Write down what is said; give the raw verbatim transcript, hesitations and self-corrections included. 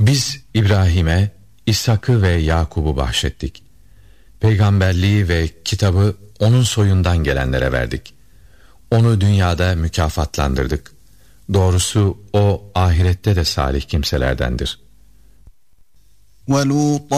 Biz İbrahim'e İshak'ı ve Yakub'u bahşettik. Peygamberliği ve kitabı onun soyundan gelenlere verdik. Onu dünyada mükafatlandırdık. Doğrusu o ahirette de salih kimselerdendir. وَلُوطًا